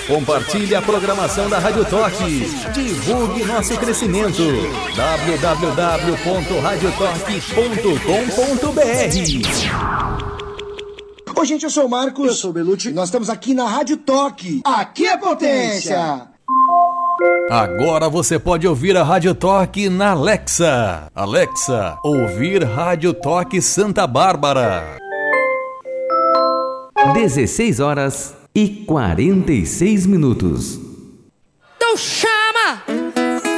Compartilhe a programação da Rádio Toque. Divulgue nosso crescimento. www.radiotoque.com.br. Oi, gente, eu sou o Marcos. Eu sou o Belucci. Nós estamos aqui na Rádio Toque. Aqui é potência. Agora você pode ouvir a Rádio Toque na Alexa. Alexa, ouvir Rádio Toque Santa Bárbara. 16 horas e 46 minutos. Tô chato.